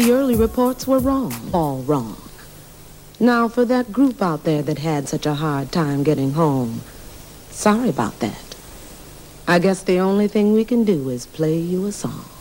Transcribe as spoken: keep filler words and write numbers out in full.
The early reports were wrong, all wrong. Now, for that group out there that had such a hard time getting home, sorry about that. I guess the only thing we can do is play you a song.